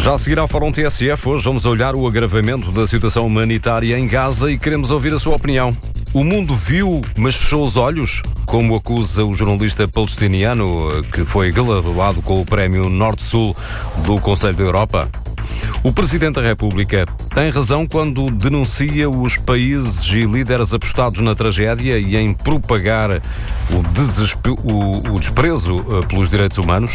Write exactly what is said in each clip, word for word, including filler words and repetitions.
Já a seguir ao Fórum T S F, hoje vamos olhar o agravamento da situação humanitária em Gaza e queremos ouvir a sua opinião. O mundo viu, mas fechou os olhos? Como acusa o jornalista palestiniano que foi galardoado com o prémio Norte-Sul do Conselho da Europa? O Presidente da República tem razão quando denuncia os países e líderes apostados na tragédia e em propagar o, desespe- o, o desprezo pelos direitos humanos?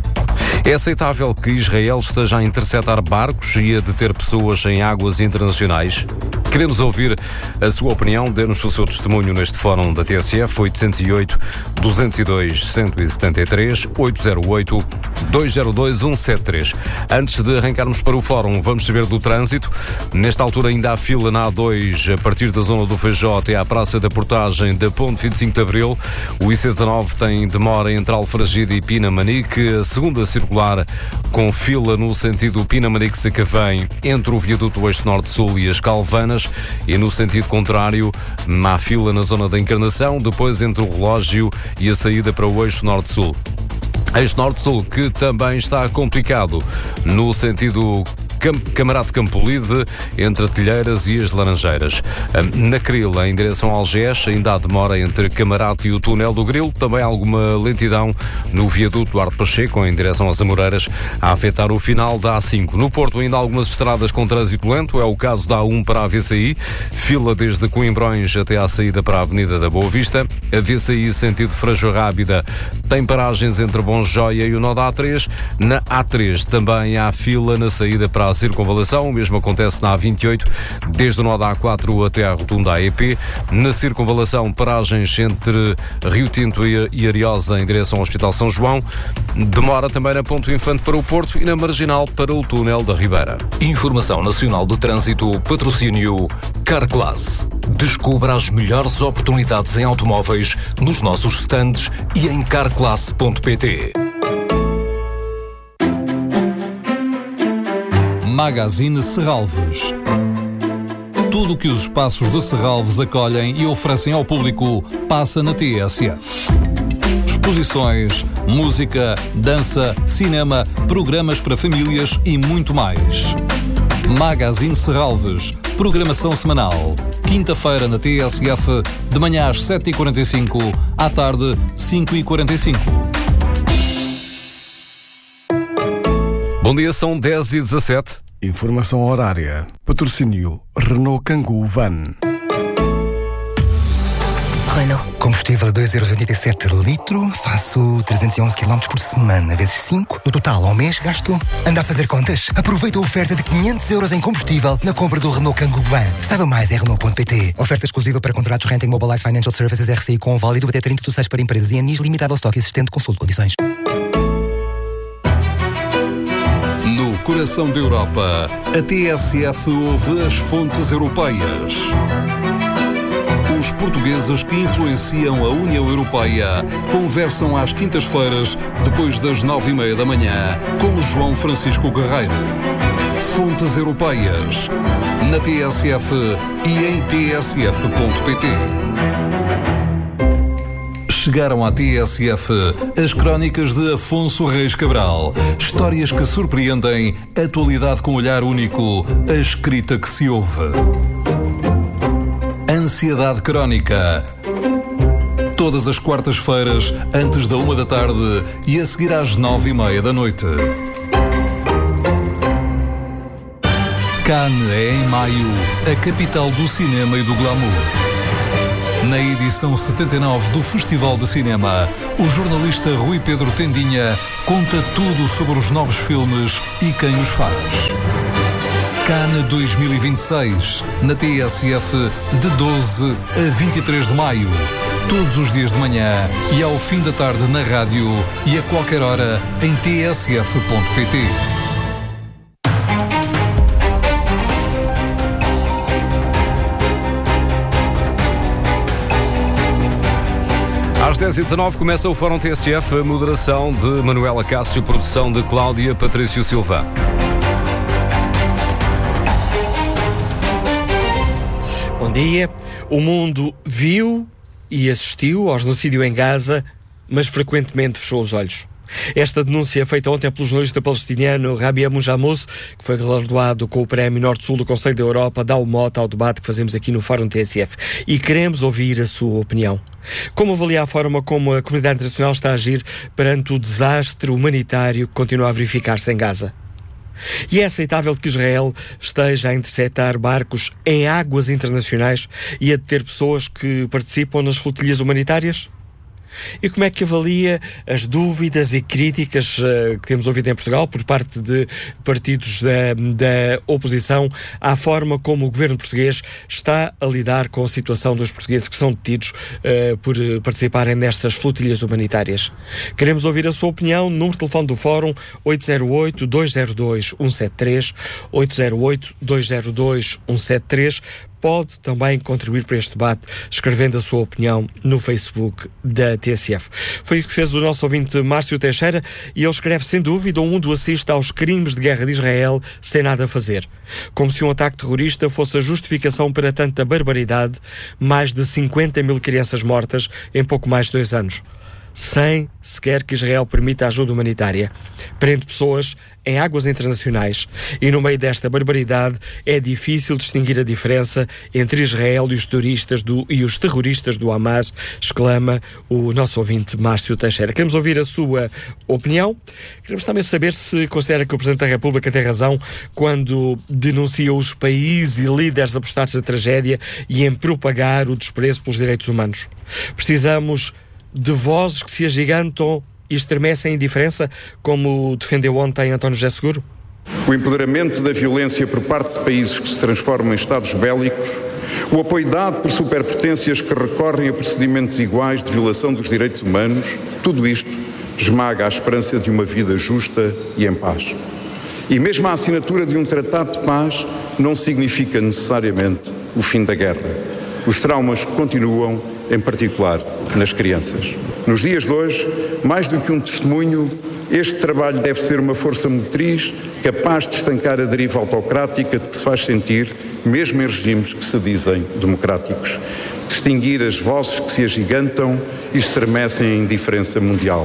É aceitável que Israel esteja a interceptar barcos e a deter pessoas em águas internacionais? Queremos ouvir a sua opinião. Dê-nos o seu testemunho neste fórum da T S F. oito zero oito, dois zero dois, um sete três, oito zero oito, dois zero dois, um sete três. Antes de arrancarmos para o fórum, vamos saber do trânsito. Nesta altura ainda há fila na A dois, a partir da zona do Feijó até à Praça da Portagem da Ponte vinte e cinco de Abril. O I C dezanove tem demora entre Alfragide e Pinamanique. A segunda circular com fila no sentido Pinamanique-Sacavém, entre o viaduto Eixo Norte-Sul e as Calvanas, e no sentido contrário, há fila na zona da Encarnação, depois entre o Relógio e a saída para o Eixo Norte-Sul. Eixo Norte-Sul que também está complicado no sentido Camarate Campolide, entre Telheiras e as Laranjeiras. Na Cril, em direção ao Algés, ainda há demora entre Camarate e o Túnel do Grilo. Também há alguma lentidão no viaduto Duarte Pacheco, em direção às Amoreiras, a afetar o final da A cinco. No Porto, ainda há algumas estradas com trânsito lento. É o caso da A um para a V C I. Fila desde Coimbrões até à saída para a Avenida da Boa Vista. A V C I, sentido Frajo Rábida, tem paragens entre Bom Joia e o nó da A três. Na A três também há fila na saída para a Circunvalação. O mesmo acontece na A vinte e oito, desde o nó da A quatro até à rotunda A E P. Na Circunvalação, paragens entre Rio Tinto e Ariosa em direção ao Hospital São João. Demora também na Ponte Infante para o Porto e na Marginal para o Túnel da Ribeira. Informação Nacional de Trânsito, patrocínio Carclass. Descubra as melhores oportunidades em automóveis nos nossos stands e em carclass ponto pt. Magazine Serralves. Tudo o que os espaços de Serralves acolhem e oferecem ao público passa na T S F. Exposições, música, dança, cinema, programas para famílias e muito mais. Magazine Serralves. Programação semanal. Quinta-feira na T S F, de manhã às sete e quarenta e cinco, à tarde cinco e quarenta e cinco. Bom dia, são dez e dezassete. Informação horária. Patrocínio Renault Kangoo Van. Renault. Combustível a dois euros e oitenta e sete litro. Faço trezentos e onze quilómetros por semana, vezes cinco. No total, ao mês, gasto. Anda a fazer contas? Aproveita a oferta de quinhentos euros em combustível na compra do Renault Kangoo Van. Saiba mais em Renault ponto pt. Oferta exclusiva para contratos Renting Mobilize Financial Services R C I com válido até trinta de seis para empresas e anis limitado ao estoque existente. Consulte condições. No coração da Europa, a T S F ouve as fontes europeias. Os portugueses que influenciam a União Europeia conversam às quintas-feiras, depois das nove e meia da manhã, com João Francisco Guerreiro. Fontes Europeias, na T S F e em t s f ponto p t. Chegaram à T S F as crónicas de Afonso Reis Cabral. Histórias que surpreendem, atualidade com olhar único, a escrita que se ouve. Ansiedade Crónica. Todas as quartas-feiras, antes da uma da tarde e a seguir às nove e meia da noite. Cannes é em maio, a capital do cinema e do glamour. Na edição setenta e nove do Festival de Cinema, o jornalista Rui Pedro Tendinha conta tudo sobre os novos filmes e quem os faz. Cannes dois mil e vinte e seis, na T S F, de doze a vinte e três de maio. Todos os dias de manhã e ao fim da tarde na rádio e a qualquer hora em t s f ponto p t. Às dez e dezanove começa o Fórum T S F, a moderação de Manuela Cássio, produção de Cláudia Patrício Silva. Bom dia. O mundo viu e assistiu ao genocídio em Gaza, mas frequentemente fechou os olhos. Esta denúncia feita ontem pelo jornalista palestiniano Rami Abu Jamous, que foi galardoado com o Prémio Norte-Sul do Conselho da Europa, dá o mote ao debate que fazemos aqui no Fórum T S F. E queremos ouvir a sua opinião. Como avalia a forma como a comunidade internacional está a agir perante o desastre humanitário que continua a verificar-se em Gaza? E é aceitável que Israel esteja a interceptar barcos em águas internacionais e a deter pessoas que participam nas flotilhas humanitárias? E como é que avalia as dúvidas e críticas uh, que temos ouvido em Portugal por parte de partidos da, da oposição à forma como o governo português está a lidar com a situação dos portugueses que são detidos uh, por participarem nestas flotilhas humanitárias? Queremos ouvir a sua opinião. Número de telefone do Fórum oito zero oito, dois zero dois, um sete três, oito zero oito, dois zero dois, um sete três. Pode também contribuir para este debate escrevendo a sua opinião no Facebook da T S F. Foi o que fez o nosso ouvinte Márcio Teixeira, e ele escreve: sem dúvida, o mundo assiste aos crimes de guerra de Israel sem nada a fazer. Como se um ataque terrorista fosse a justificação para tanta barbaridade. Mais de cinquenta mil crianças mortas em pouco mais de dois anos. Sem sequer que Israel permita ajuda humanitária. Prende pessoas em águas internacionais, e no meio desta barbaridade é difícil distinguir a diferença entre Israel e os turistas do, e os terroristas do Hamas, exclama o nosso ouvinte Márcio Teixeira. Queremos ouvir a sua opinião. Queremos também saber se considera que o Presidente da República tem razão quando denuncia os países e líderes apostados na tragédia e em propagar o desprezo pelos direitos humanos. Precisamos de vozes que se agigantam e estremecem a indiferença, como defendeu ontem António José Seguro? O empoderamento da violência por parte de países que se transformam em estados bélicos, o apoio dado por superpotências que recorrem a procedimentos iguais de violação dos direitos humanos, tudo isto esmaga a esperança de uma vida justa e em paz. E mesmo a assinatura de um tratado de paz não significa necessariamente o fim da guerra. Os traumas continuam, em particular nas crianças. Nos dias de hoje, mais do que um testemunho, este trabalho deve ser uma força motriz capaz de estancar a deriva autocrática de que se faz sentir, mesmo em regimes que se dizem democráticos. Distinguir as vozes que se agigantam e estremecem a indiferença mundial.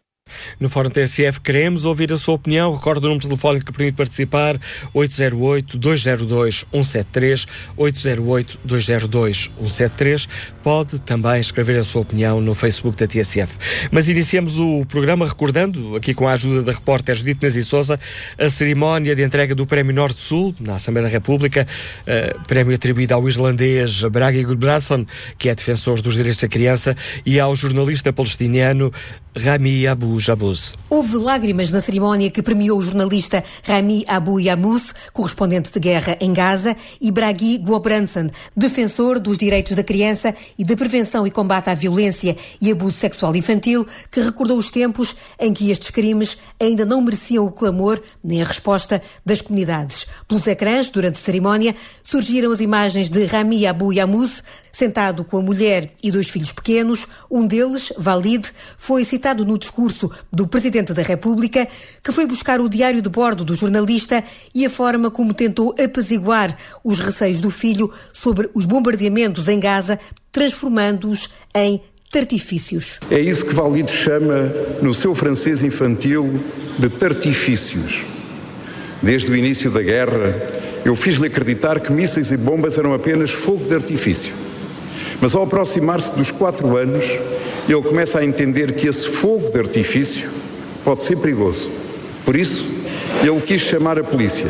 No Fórum T S F queremos ouvir a sua opinião. Recordo o número de telefone que permite participar: oito zero oito, dois zero dois, um sete três, oito zero oito, dois zero dois, um sete três. Pode também escrever a sua opinião no Facebook da T S F. Mas iniciamos o programa recordando, aqui com a ajuda da repórter Judite Nasi Sousa, a cerimónia de entrega do Prémio Norte-Sul na Assembleia da República, uh, prémio atribuído ao islandês Bragi Gudbrandsson, que é defensor dos direitos da criança, e ao jornalista palestiniano Rami Abu Jamous. Houve lágrimas na cerimónia que premiou o jornalista Rami Abu Jamous, correspondente de guerra em Gaza, e Bragi Gudbrandsson, defensor dos direitos da criança e da prevenção e combate à violência e abuso sexual infantil, que recordou os tempos em que estes crimes ainda não mereciam o clamor nem a resposta das comunidades. Pelos ecrãs, durante a cerimónia, surgiram as imagens de Rami Abu Jamous, sentado com a mulher e dois filhos pequenos. Um deles, Walid, foi citado no discurso do Presidente da República, que foi buscar o diário de bordo do jornalista e a forma como tentou apaziguar os receios do filho sobre os bombardeamentos em Gaza, transformando-os em tartifícios. É isso que Walid chama, no seu francês infantil, de tartifícios. Desde o início da guerra, eu fiz-lhe acreditar que mísseis e bombas eram apenas fogo de artifício. Mas ao aproximar-se dos quatro anos, ele começa a entender que esse fogo de artifício pode ser perigoso. Por isso, ele quis chamar a polícia.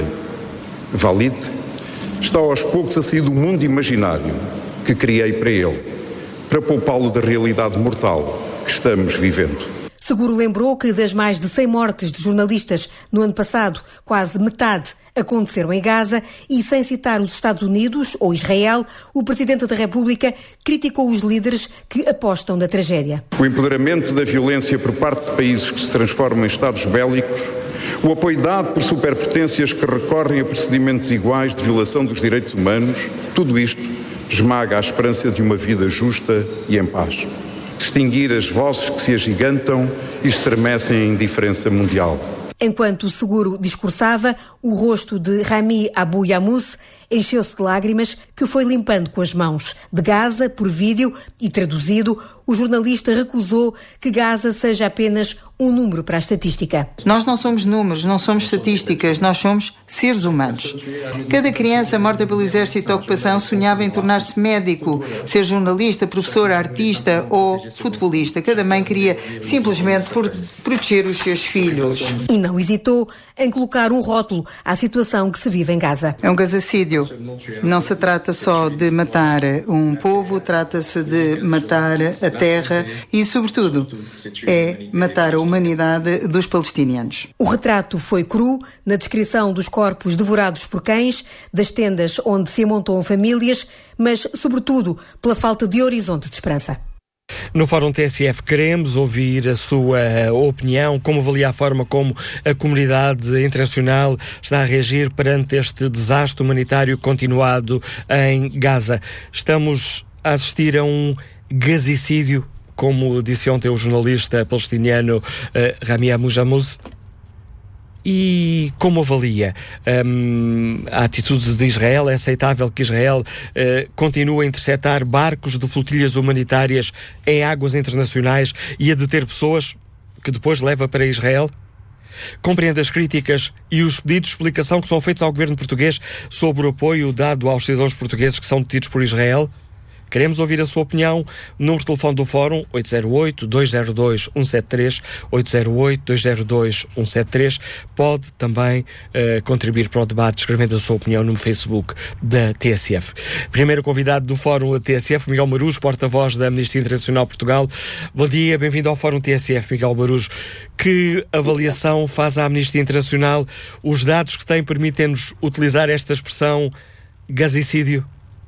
Walid está aos poucos a sair do mundo imaginário que criei para ele, para poupá-lo da realidade mortal que estamos vivendo. Seguro lembrou que das mais de cem mortes de jornalistas no ano passado, quase metade aconteceram em Gaza, e sem citar os Estados Unidos ou Israel, o Presidente da República criticou os líderes que apostam na tragédia. O empoderamento da violência por parte de países que se transformam em estados bélicos, o apoio dado por superpotências que recorrem a procedimentos iguais de violação dos direitos humanos, tudo isto esmaga a esperança de uma vida justa e em paz. Distinguir as vozes que se agigantam e estremecem a indiferença mundial. Enquanto o Seguro discursava, o rosto de Rami Abu Jamous encheu-se de lágrimas, que foi limpando com as mãos. De Gaza, por vídeo e traduzido, o jornalista recusou que Gaza seja apenas um número para a estatística. Nós não somos números, não somos estatísticas, nós somos seres humanos. Cada criança morta pelo exército de ocupação sonhava em tornar-se médico, ser jornalista, professor, artista ou futebolista. Cada mãe queria simplesmente proteger os seus filhos. E não hesitou em colocar um rótulo à situação que se vive em Gaza. É um gasacídio. Não se trata só de matar um povo, trata-se de matar a terra e, sobretudo, é matar a humanidade dos palestinianos. O retrato foi cru na descrição dos corpos devorados por cães, das tendas onde se amontoam famílias, mas, sobretudo, pela falta de horizonte de esperança. No Fórum T S F queremos ouvir a sua opinião, como avalia a forma como a comunidade internacional está a reagir perante este desastre humanitário continuado em Gaza. Estamos a assistir a um gazicídio, como disse ontem o jornalista palestiniano uh, Rami Abu Jamous. E como avalia um, a atitude de Israel? É aceitável que Israel uh, continue a interceptar barcos de flotilhas humanitárias em águas internacionais e a deter pessoas que depois leva para Israel? Compreende as críticas e os pedidos de explicação que são feitos ao governo português sobre o apoio dado aos cidadãos portugueses que são detidos por Israel? Queremos ouvir a sua opinião. Número de telefone do Fórum oito zero oito, dois zero dois, um sete três, oito zero oito, dois zero dois, um sete três. Pode também uh, contribuir para o debate escrevendo a sua opinião no Facebook da T S F. Primeiro convidado do Fórum da T S F, Miguel Marujo, porta-voz da Amnistia Internacional Portugal. Bom dia, bem-vindo ao Fórum T S F, Miguel Marujo. Que avaliação faz a Amnistia Internacional? Os dados que tem permitem-nos utilizar esta expressão gazicídio?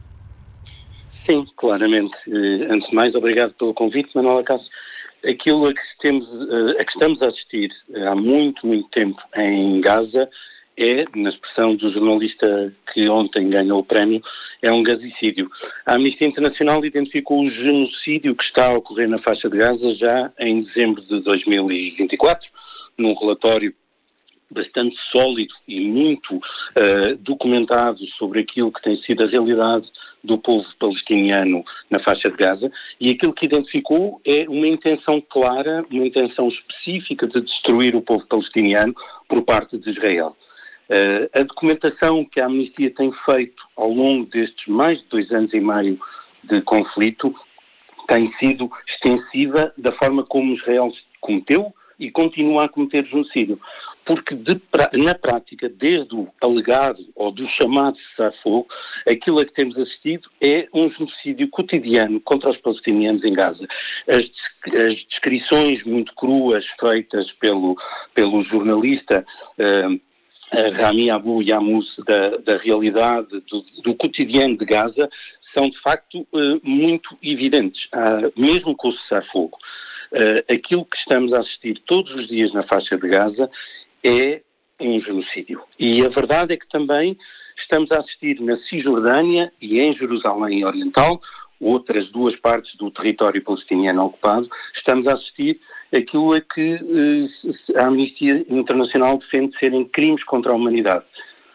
Sim, claramente. Antes de mais, obrigado pelo convite, Manuel Acácio. Aquilo a que, temos, a que estamos a assistir há muito, muito tempo em Gaza é, na expressão do jornalista que ontem ganhou o prémio, é um gazicídio. A Amnistia Internacional identificou o genocídio que está a ocorrer na faixa de Gaza já em dezembro de dois mil e vinte e quatro, num relatório bastante sólido e muito uh, documentado sobre aquilo que tem sido a realidade do povo palestiniano na faixa de Gaza, e aquilo que identificou é uma intenção clara, uma intenção específica de destruir o povo palestiniano por parte de Israel. Uh, a documentação que a Amnistia tem feito ao longo destes mais de dois anos e meio de conflito tem sido extensiva da forma como Israel cometeu e continua a cometer genocídio. Porque de, na prática, desde o alegado ou do chamado cessar-fogo, aquilo a que temos assistido é um genocídio cotidiano contra os palestinianos em Gaza. As, as descrições muito cruas feitas pelo, pelo jornalista uh, Rami Abu Jamous da, da realidade do, do cotidiano de Gaza são de facto uh, muito evidentes, uh, mesmo com o cessar-fogo. Uh, aquilo que estamos a assistir todos os dias na faixa de Gaza é um genocídio. E a verdade é que também estamos a assistir na Cisjordânia e em Jerusalém Oriental, outras duas partes do território palestiniano ocupado, estamos a assistir aquilo a que uh, a Amnistia Internacional defende serem crimes contra a humanidade.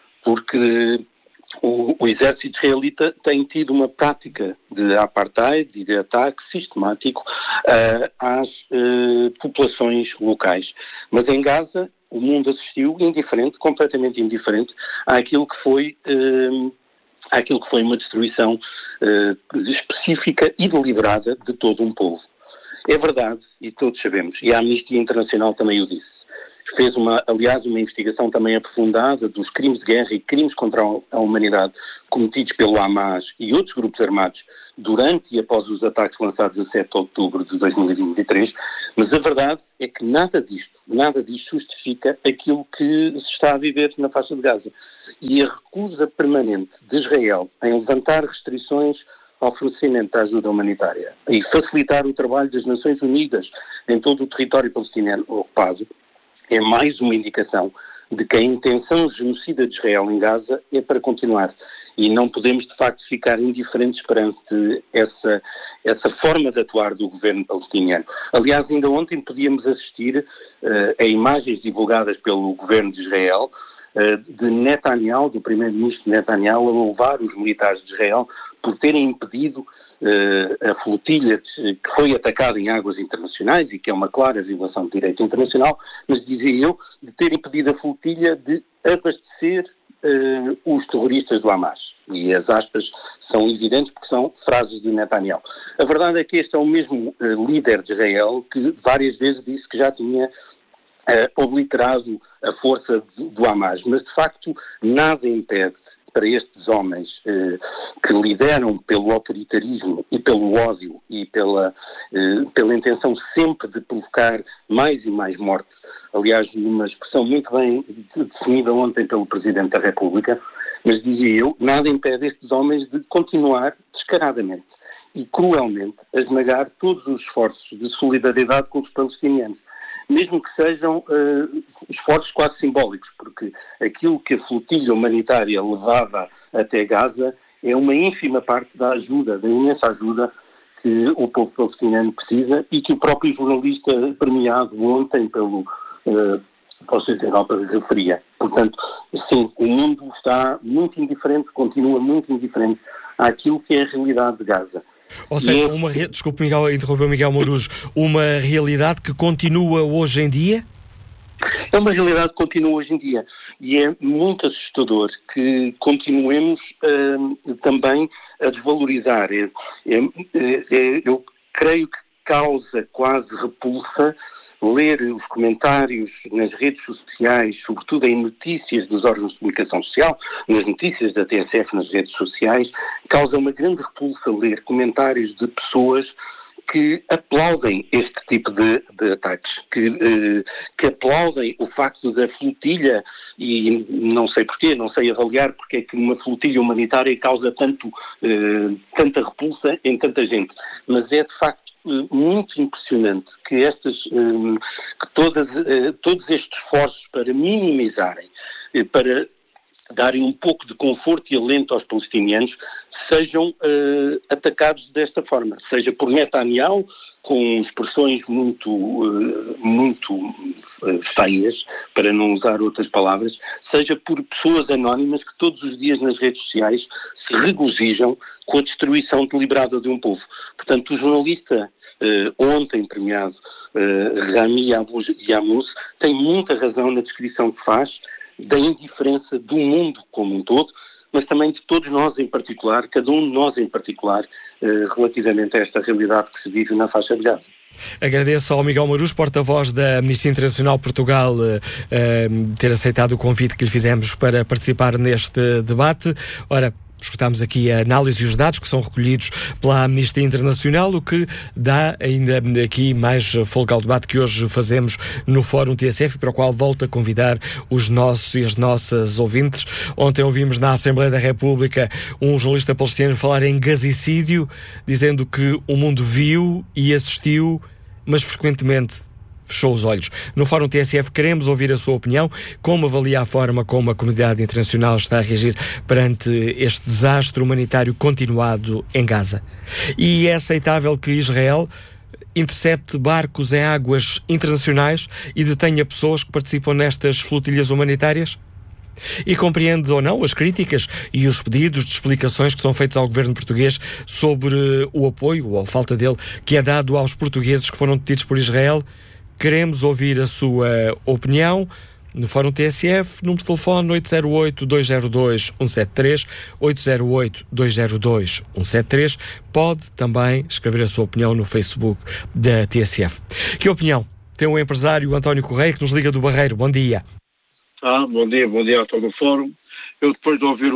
Porque o, o exército israelita tem tido uma prática de apartheid e de ataque sistemático uh, às uh, populações locais. Mas em Gaza o mundo assistiu indiferente, completamente indiferente, àquilo que foi, uh, àquilo que foi uma destruição uh, específica e deliberada de todo um povo. É verdade, e todos sabemos, e a Amnistia Internacional também o disse. Fez, uma, aliás, uma investigação também aprofundada dos crimes de guerra e crimes contra a humanidade cometidos pelo Hamas e outros grupos armados durante e após os ataques lançados a sete de outubro de dois mil e vinte e três, mas a verdade é que nada disto, nada disto justifica aquilo que se está a viver na faixa de Gaza. E a recusa permanente de Israel em levantar restrições ao fornecimento da ajuda humanitária e facilitar o trabalho das Nações Unidas em todo o território palestiniano ocupado é mais uma indicação de que a intenção genocida de Israel em Gaza é para continuar. E não podemos, de facto, ficar indiferentes perante essa, essa forma de atuar do governo palestiniano. Aliás, ainda ontem podíamos assistir uh, a imagens divulgadas pelo governo de Israel uh, de Netanyahu, do primeiro-ministro Netanyahu, a louvar os militares de Israel por terem impedido uh, a flotilha que foi atacada em águas internacionais e que é uma clara violação do direito internacional, mas dizia eu, de ter impedido a flotilha de abastecer uh, os terroristas do Hamas. E as aspas são evidentes porque são frases de Netanyahu. A verdade é que este é o mesmo uh, líder de Israel que várias vezes disse que já tinha Uh, obliterado a força do, do Hamas, mas de facto nada impede para estes homens uh, que lideram pelo autoritarismo e pelo ódio e pela, uh, pela intenção sempre de provocar mais e mais morte. Aliás, numa expressão muito bem definida ontem pelo Presidente da República, mas dizia eu, nada impede estes homens de continuar descaradamente e cruelmente a esmagar todos os esforços de solidariedade com os palestinianos. Mesmo que sejam uh, esforços quase simbólicos, porque aquilo que a flotilha humanitária levava até Gaza é uma ínfima parte da ajuda, da imensa ajuda que o povo palestiniano precisa e que o próprio jornalista premiado ontem pelo uh, Postas Europa referia. Portanto, sim, o mundo está muito indiferente, continua muito indiferente àquilo que é a realidade de Gaza. Ou seja, é... uma re... desculpe, Miguel, interrompeu Miguel Morujo, uma realidade que continua hoje em dia? É uma realidade que continua hoje em dia e é muito assustador que continuemos uh, também a desvalorizar. É, é, é, eu creio que causa quase repulsa ler os comentários nas redes sociais, sobretudo em notícias dos órgãos de comunicação social, nas notícias da T S F nas redes sociais, causa uma grande repulsa ler comentários de pessoas que aplaudem este tipo de, de ataques, que, eh, que aplaudem o facto da flotilha, e não sei porquê, não sei avaliar porque é que uma flotilha humanitária causa tanto, eh, tanta repulsa em tanta gente, mas é de facto muito impressionante que estas, que todas, todos estes esforços para minimizarem, para darem um pouco de conforto e alento aos palestinianos, sejam uh, atacados desta forma, seja por Netanyahu, com expressões muito, uh, muito uh, feias, para não usar outras palavras, seja por pessoas anónimas que todos os dias nas redes sociais se regozijam com a destruição deliberada de um povo. Portanto, o jornalista Uh, ontem premiado uh, Rami Abu Yamous tem muita razão na descrição que faz da indiferença do mundo como um todo, mas também de todos nós em particular, cada um de nós em particular, uh, relativamente a esta realidade que se vive na faixa de Gaza. Agradeço ao Miguel Morujo, porta-voz da Amnistia Internacional Portugal, uh, ter aceitado o convite que lhe fizemos para participar neste debate. Ora, escutámos aqui a análise e os dados que são recolhidos pela Amnistia Internacional, o que dá ainda aqui mais folga ao debate que hoje fazemos no Fórum T S F, para o qual volto a convidar os nossos e as nossas ouvintes. Ontem ouvimos na Assembleia da República um jornalista palestiniano falar em gazicídio, dizendo que o mundo viu e assistiu, mas frequentemente fechou os olhos. No Fórum T S F queremos ouvir a sua opinião, como avalia a forma como a comunidade internacional está a reagir perante este desastre humanitário continuado em Gaza. E é aceitável que Israel intercepte barcos em águas internacionais e detenha pessoas que participam nestas flotilhas humanitárias? E compreende ou não as críticas e os pedidos de explicações que são feitos ao governo português sobre o apoio, ou a falta dele, que é dado aos portugueses que foram detidos por Israel? Queremos ouvir a sua opinião no Fórum T S F, número de telefone oito zero oito, dois zero dois, um sete três, oito zero oito, dois zero dois, um sete três. Pode também escrever a sua opinião no Facebook da T S F. Que opinião tem o empresário António Correia, que nos liga do Barreiro? Bom dia. Ah, bom dia, bom dia a todo o Fórum. Eu, depois de ouvir o,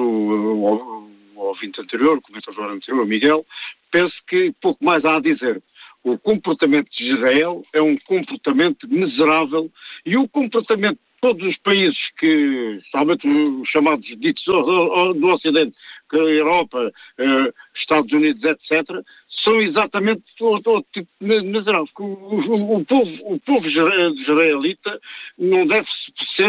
o, o ouvinte anterior, o comentador anterior, o Miguel, penso que pouco mais há a dizer. O comportamento de Israel é um comportamento miserável e o comportamento de todos os países que, somente os chamados ditos do Ocidente, que a Europa, eh, Estados Unidos, etcétera, são exatamente todo tipo de miserável. O, o, o, povo, o povo israelita não deve ser,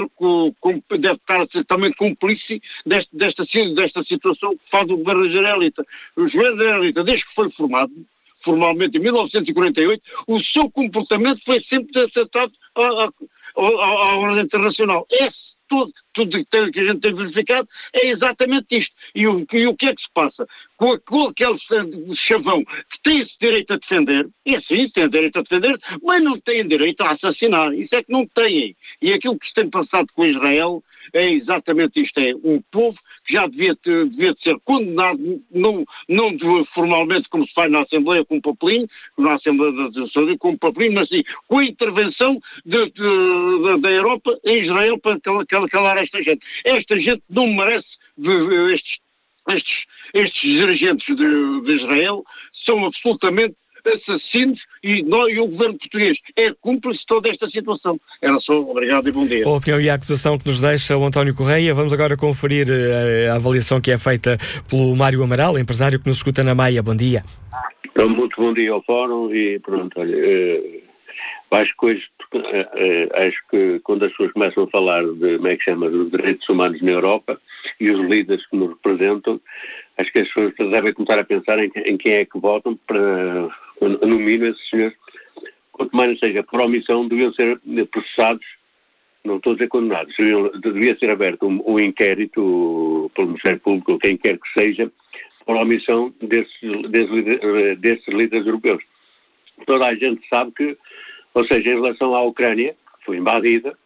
deve estar também cúmplice desta, desta, desta situação que faz o governo israelita. O governo israelita, desde que foi formado, formalmente em mil novecentos e quarenta e oito, o seu comportamento foi sempre aceitado à, à, à ordem internacional. Esse tudo, tudo que a gente tem verificado é exatamente isto. E o, e o que é que se passa? Com, com aquele chavão que tem esse direito a defender, e assim, tem direito a defender, mas não tem direito a assassinar. Isso é que não têm. E aquilo que se tem passado com Israel é exatamente isto. É um povo que já devia, ter, devia ser condenado, não, não formalmente como se faz na Assembleia com o papelinho, na Assembleia da Nação com o papelinho, mas sim com a intervenção de, de, de, da Europa em Israel para calar, calar esta gente. Esta gente não merece de, de, estes, estes, estes dirigentes de, de Israel, são absolutamente assassinos e, nós, e o governo português é cúmplice de toda esta situação. Era só, obrigado e bom dia. A opinião e a acusação que nos deixa o António Correia. Vamos agora conferir a, a avaliação que é feita pelo Mário Amaral, empresário que nos escuta na Maia. Bom dia. Então, muito bom dia ao Fórum e pronto, olha, uh, acho que hoje, uh, uh, acho que quando as pessoas começam a falar de, como é que chama, dos direitos humanos na Europa e os líderes que nos representam, acho que as pessoas devem começar a pensar em, em quem é que votam para, no mínimo, esses senhores, quanto mais não seja por omissão, deviam ser processados, não estou a dizer condenados, devia ser aberto um, um inquérito pelo Ministério Público, ou quem quer que seja, por omissão desses, desses, desses líderes europeus. Toda a gente sabe que, ou seja, em relação à Ucrânia, que foi invadida,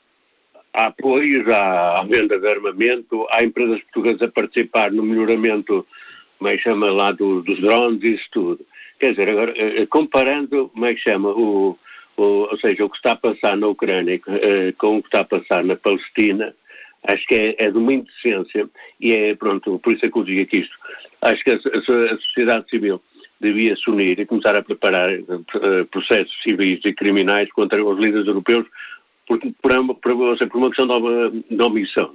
há apoios, há venda de armamento, há empresas portuguesas a participar no melhoramento, como é que chama lá, do, dos drones e isso tudo. Quer dizer, agora, comparando, como é que chama, o, o, ou seja, o que está a passar na Ucrânia com o que está a passar na Palestina, acho que é, é de uma indecência e é, pronto, por isso é que eu digo aqui isto. Acho que a, a, a sociedade civil devia se unir e começar a preparar uh, processos civis e criminais contra os líderes europeus por, por, uma, por, por uma questão de, de omissão.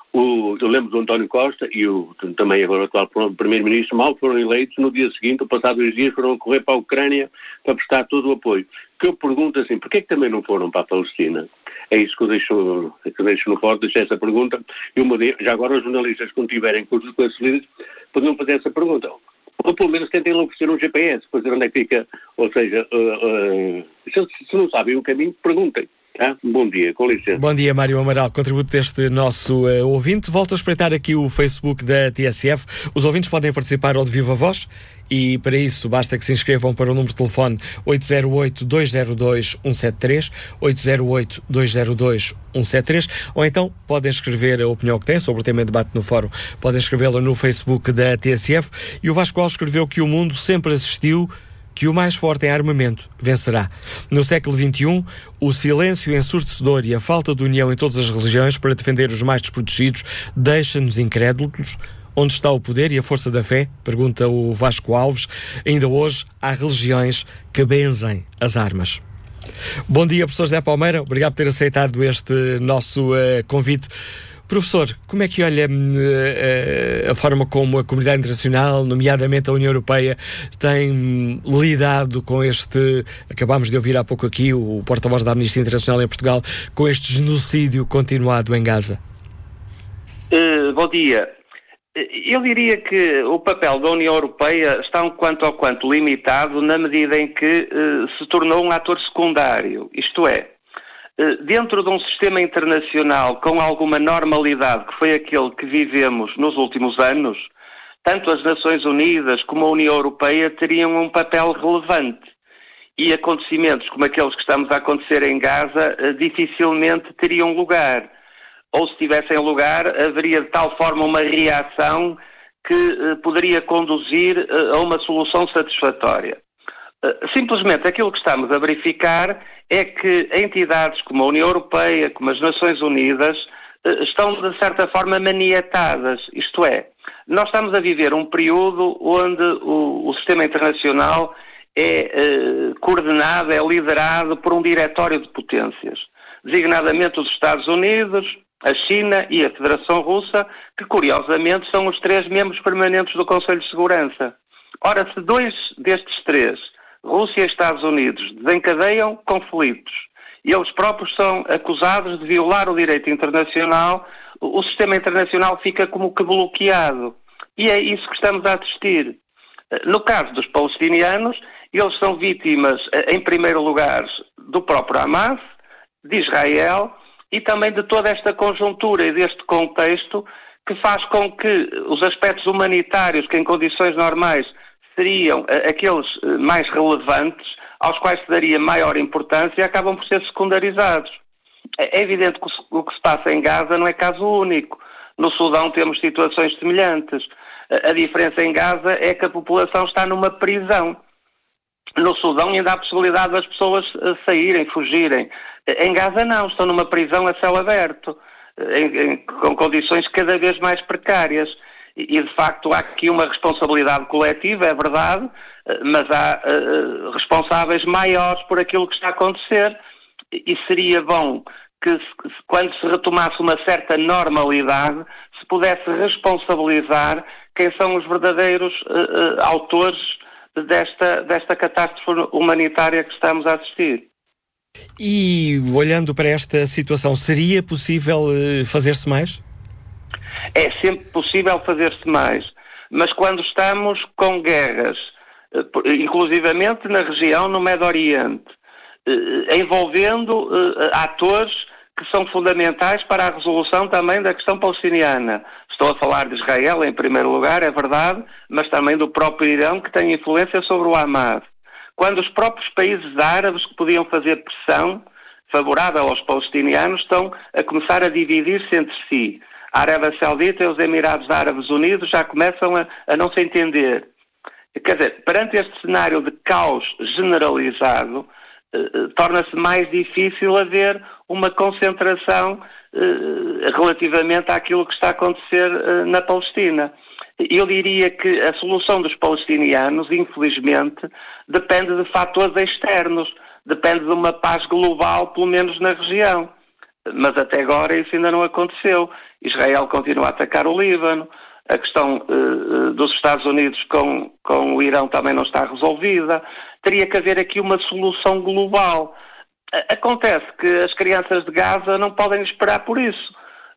O, eu lembro do António Costa e o, também agora o atual Primeiro-Ministro, mal foram eleitos, no dia seguinte, ou passados dois dias, foram correr para a Ucrânia para prestar todo o apoio. Que eu pergunto assim, porquê é que também não foram para a Palestina? É isso que eu deixo, que eu deixo no fórum, deixo essa pergunta. E uma de, já agora os jornalistas, quando tiverem cursos com esses líderes, poderiam fazer essa pergunta. Ou pelo menos tentem oferecer um G P S, para dizer onde é que fica, ou seja, uh, uh, se, se não sabem o caminho, perguntem. Ah, bom dia, com licença. Bom dia, Mário Amaral, contributo deste nosso uh, ouvinte. Volto a espreitar aqui o Facebook da T S F. Os ouvintes podem participar ao de viva voz e para isso basta que se inscrevam para o número de telefone oito zero oito, dois zero dois, um sete três, oito zero oito, dois zero dois, um sete três, ou então podem escrever a opinião que têm sobre o tema em debate no fórum. Podem escrevê-la no Facebook da T S F. E o Vasco Alves escreveu que o mundo sempre assistiu que o mais forte em armamento vencerá. No século vinte e um, o silêncio ensurdecedor e a falta de união em todas as religiões para defender os mais desprotegidos deixa-nos incrédulos. Onde está o poder e a força da fé? Pergunta o Vasco Alves. Ainda hoje há religiões que benzem as armas. Bom dia, professor José Palmeira. Obrigado por ter aceitado este nosso uh, convite. Professor, como é que olha uh, a forma como a comunidade internacional, nomeadamente a União Europeia, tem um, lidado com este, acabámos de ouvir há pouco aqui o porta-voz da Amnistia Internacional em Portugal, com este genocídio continuado em Gaza? Uh, bom dia. Eu diria que o papel da União Europeia está um quanto ao quanto limitado na medida em que uh, se tornou um ator secundário, isto é, dentro de um sistema internacional com alguma normalidade, que foi aquele que vivemos nos últimos anos, tanto as Nações Unidas como a União Europeia teriam um papel relevante. E acontecimentos como aqueles que estamos a acontecer em Gaza dificilmente teriam lugar. Ou se tivessem lugar, haveria de tal forma uma reação que poderia conduzir a uma solução satisfatória. Simplesmente aquilo que estamos a verificar é que entidades como a União Europeia, como as Nações Unidas, estão de certa forma maniatadas. Isto é, nós estamos a viver um período onde o, o sistema internacional é eh, coordenado, é liderado por um diretório de potências, designadamente os Estados Unidos, a China e a Federação Russa, que curiosamente são os três membros permanentes do Conselho de Segurança. Ora, se dois destes três, Rússia e Estados Unidos, desencadeiam conflitos e eles próprios são acusados de violar o direito internacional, o sistema internacional fica como que bloqueado. E é isso que estamos a assistir. No caso dos palestinianos, eles são vítimas, em primeiro lugar, do próprio Hamas, de Israel e também de toda esta conjuntura e deste contexto que faz com que os aspectos humanitários, que em condições normais seriam aqueles mais relevantes, aos quais se daria maior importância, acabam por ser secundarizados. É evidente que o que se passa em Gaza não é caso único. No Sudão temos situações semelhantes. A diferença em Gaza é que a população está numa prisão. No Sudão ainda há a possibilidade das pessoas saírem, fugirem. Em Gaza não, estão numa prisão a céu aberto, em, em, com condições cada vez mais precárias. E, de facto, há aqui uma responsabilidade coletiva, é verdade, mas há uh, responsáveis maiores por aquilo que está a acontecer. E seria bom que, se, quando se retomasse uma certa normalidade, se pudesse responsabilizar quem são os verdadeiros uh, uh, autores desta, desta catástrofe humanitária que estamos a assistir. E, olhando para esta situação, seria possível uh, fazer-se mais? É sempre possível fazer-se mais, mas quando estamos com guerras, inclusivamente na região, no Médio Oriente, envolvendo atores que são fundamentais para a resolução também da questão palestiniana. Estou a falar de Israel, em primeiro lugar, é verdade, mas também do próprio Irão, que tem influência sobre o Hamas. Quando os próprios países árabes que podiam fazer pressão favorável aos palestinianos estão a começar a dividir-se entre si. A Arábia Saudita e os Emirados Árabes Unidos já começam a, a não se entender. Quer dizer, perante este cenário de caos generalizado, eh, torna-se mais difícil haver uma concentração eh, relativamente àquilo que está a acontecer eh, na Palestina. Eu diria que a solução dos palestinianos, infelizmente, depende de fatores externos, depende de uma paz global, pelo menos na região. Mas até agora isso ainda não aconteceu. Israel continua a atacar o Líbano, a questão uh, dos Estados Unidos com, com o Irão também não está resolvida. Teria que haver aqui uma solução global. Acontece que as crianças de Gaza não podem esperar por isso.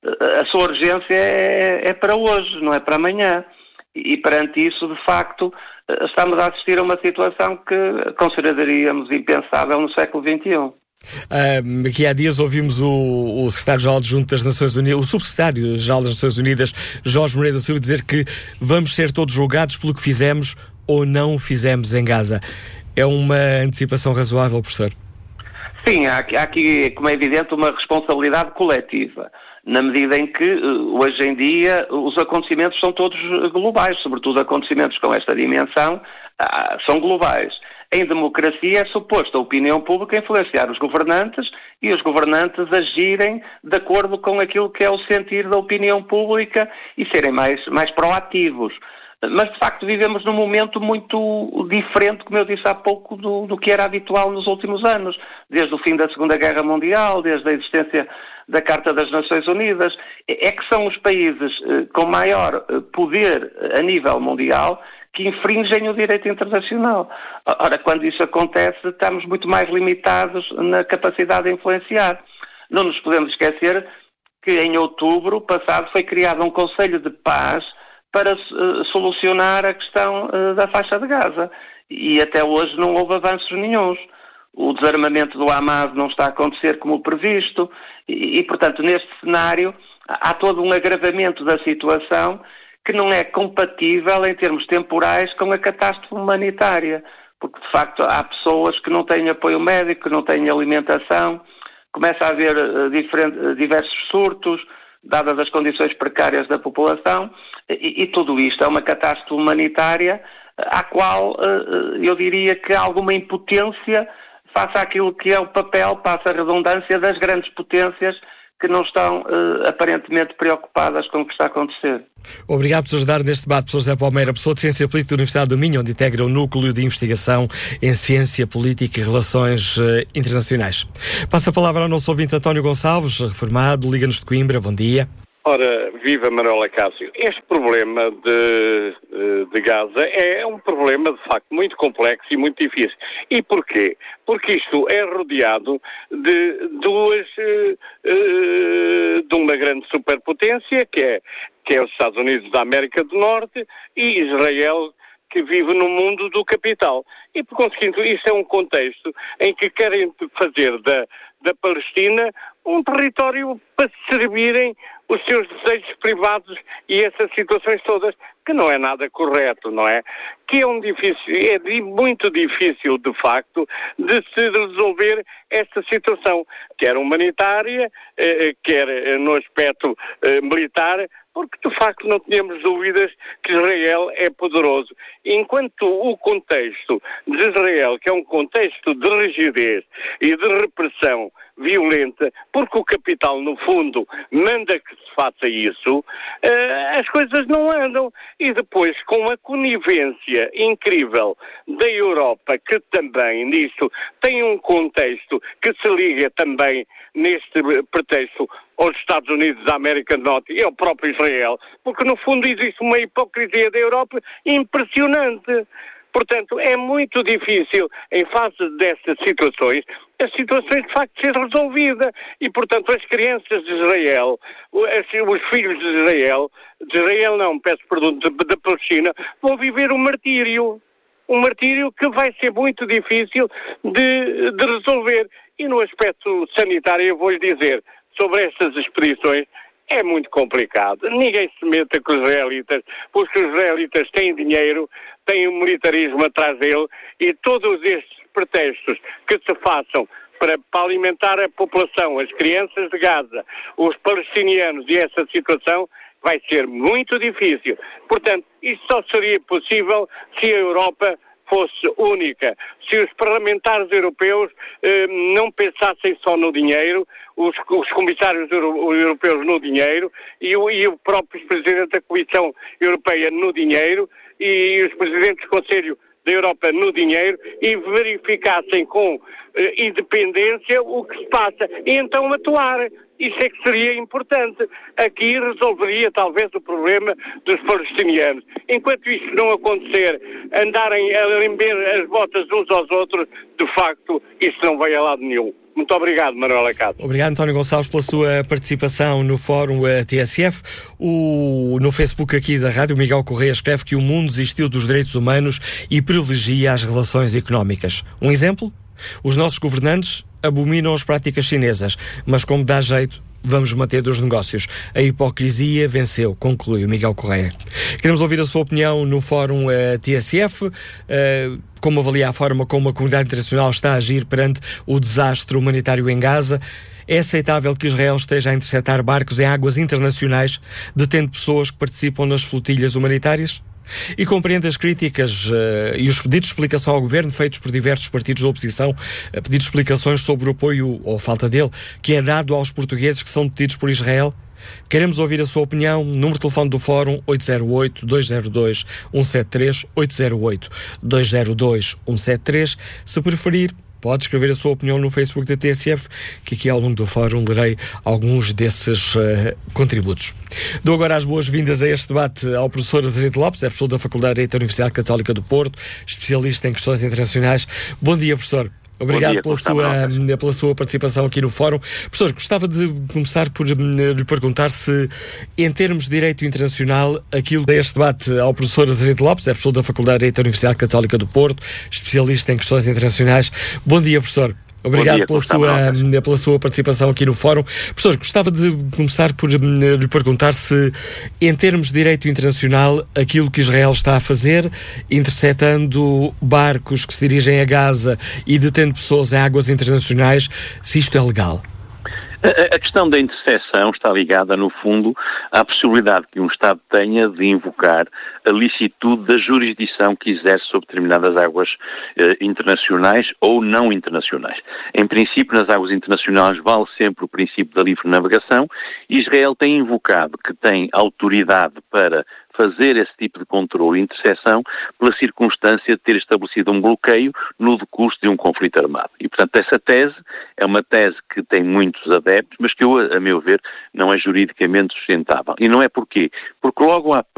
A sua urgência é, é para hoje, não é para amanhã. E perante isso, de facto, estamos a assistir a uma situação que consideraríamos impensável no século vinte e um. Um, aqui há dias ouvimos o, o secretário-geral adjunto das Nações Unidas, o subsecretário-geral das Nações Unidas, Jorge Moreira da Silva, dizer que vamos ser todos julgados pelo que fizemos ou não fizemos em Gaza. É uma antecipação razoável, professor? Sim, há, há aqui, como é evidente, uma responsabilidade coletiva, na medida em que, hoje em dia, os acontecimentos são todos globais, sobretudo acontecimentos com esta dimensão, ah, são globais. Em democracia é suposto a opinião pública influenciar os governantes e os governantes agirem de acordo com aquilo que é o sentir da opinião pública e serem mais, mais proativos. Mas, de facto, vivemos num momento muito diferente, como eu disse há pouco, do, do que era habitual nos últimos anos. Desde o fim da Segunda Guerra Mundial, desde a existência da Carta das Nações Unidas. É que são os países eh, com maior poder a nível mundial que infringem o direito internacional. Ora, quando isso acontece, estamos muito mais limitados na capacidade de influenciar. Não nos podemos esquecer que em outubro passado foi criado um Conselho de Paz para uh, solucionar a questão uh, da faixa de Gaza. E até hoje não houve avanços nenhuns. O desarmamento do Hamas não está a acontecer como previsto e, e, portanto, neste cenário há todo um agravamento da situação que não é compatível em termos temporais com a catástrofe humanitária, porque de facto há pessoas que não têm apoio médico, que não têm alimentação, começa a haver uh, diferente, uh, diversos surtos, dadas as condições precárias da população, e, e tudo isto é uma catástrofe humanitária à qual uh, eu diria que há alguma impotência face àquilo que é o papel, passa a redundância, das grandes potências que não estão uh, aparentemente preocupadas com o que está a acontecer. Obrigado por ajudar neste debate, professor José Palmeira, professor de Ciência Política da Universidade do Minho, onde integra o Núcleo de Investigação em Ciência Política e Relações uh, Internacionais. Passa a palavra ao nosso ouvinte António Gonçalves, reformado, Liga-nos de Coimbra. Bom dia. Ora, viva Manuela Cássio. Este problema de, de Gaza é um problema, de facto, muito complexo e muito difícil. E porquê? Porque isto é rodeado de duas, de uma grande superpotência, que é, que é os Estados Unidos da América do Norte, e Israel, que vive no mundo do capital. E, por conseguinte, isto é um contexto em que querem fazer da, da Palestina um território para servirem os seus desejos privados e essas situações todas, que não é nada correto, não é? Que é um difícil, é muito difícil, de facto, de se resolver esta situação, quer humanitária, eh, quer no aspecto eh, militar, porque de facto não tínhamos dúvidas que Israel é poderoso. Enquanto o contexto de Israel, que é um contexto de rigidez e de repressão violenta, porque o capital, no fundo, manda que se faça isso, uh, as coisas não andam. E depois, com a conivência incrível da Europa, que também, nisto, tem um contexto que se liga também, neste pretexto, aos Estados Unidos da América do Norte e ao próprio Israel, porque, no fundo, existe uma hipocrisia da Europa impressionante. Portanto, é muito difícil, em face destas situações, as situações de facto ser resolvida. E, portanto, as crianças de Israel, os filhos de Israel, de Israel não, peço perdão, da Palestina, vão viver um martírio. Um martírio que vai ser muito difícil de, de resolver. E no aspecto sanitário, eu vou-lhe dizer, sobre estas expedições, é muito complicado. Ninguém se meta com os israelitas, porque os israelitas têm dinheiro, têm um militarismo atrás dele, e todos estes pretextos que se façam para, para alimentar a população, as crianças de Gaza, os palestinianos e essa situação, vai ser muito difícil. Portanto, isso só seria possível se a Europa fosse única, se os parlamentares europeus eh, não pensassem só no dinheiro, os, os comissários euro, europeus no dinheiro e o, e o próprio presidente da Comissão Europeia no dinheiro e os presidentes do Conselho da Europa no dinheiro e verificassem com eh, independência o que se passa e então atuar. Isso é que seria importante. Aqui resolveria talvez o problema dos palestinianos. Enquanto isso não acontecer, andarem a lamber as botas uns aos outros, de facto, isso não vai a lado nenhum. Muito obrigado, Manuela Cássio. Obrigado, António Gonçalves, pela sua participação no Fórum T S F. O, no Facebook aqui da Rádio, Miguel Correia escreve que o mundo desistiu dos direitos humanos e privilegia as relações económicas. Um exemplo? Os nossos governantes abominam as práticas chinesas, mas como dá jeito, vamos manter dos negócios. A hipocrisia venceu, conclui o Miguel Correia. Queremos ouvir a sua opinião no Fórum uh, T S F. Uh, como avalia a forma como a comunidade internacional está a agir perante o desastre humanitário em Gaza? É aceitável que Israel esteja a interceptar barcos em águas internacionais, detendo pessoas que participam nas flotilhas humanitárias? E compreende as críticas uh, e os pedidos de explicação ao governo feitos por diversos partidos da oposição, uh, pedidos de explicações sobre o apoio, ou falta dele, que é dado aos portugueses que são detidos por Israel? Queremos ouvir a sua opinião. Número de telefone do Fórum oito zero oito, dois zero dois, um sete três, oito zero oito, dois zero dois, um sete três. Se preferir, pode escrever a sua opinião no Facebook da T S F, que aqui ao longo do Fórum lerei alguns desses uh, contributos. Dou agora as boas-vindas a este debate ao professor Azeredo Lopes, é professor da Faculdade de Direito da Universidade Católica do Porto, especialista em questões internacionais. Bom dia, professor. Obrigado dia, pela, sua, pela sua participação aqui no Fórum. Professor, gostava de começar por lhe perguntar se, em termos de direito internacional, aquilo que é este debate ao professor Azeredo Lopes, é professor da Faculdade de Direito da Universidade Católica do Porto, especialista em questões internacionais. Bom dia, professor. Obrigado dia, pela, sua, pela sua participação aqui no Fórum. Professor, gostava de começar por lhe perguntar se, em termos de direito internacional, aquilo que Israel está a fazer, interceptando barcos que se dirigem a Gaza e detendo pessoas em águas internacionais, se isto é legal? A questão da interseção está ligada, no fundo, à possibilidade que um Estado tenha de invocar a licitude da jurisdição que exerce sobre determinadas águas eh, internacionais ou não internacionais. Em princípio, nas águas internacionais vale sempre o princípio da livre navegação e Israel tem invocado que tem autoridade para fazer esse tipo de controle e interseção pela circunstância de ter estabelecido um bloqueio no decurso de um conflito armado. E, portanto, essa tese é uma tese que tem muitos adeptos, mas que, eu, a meu ver, não é juridicamente sustentável. E não é porquê? Porque logo à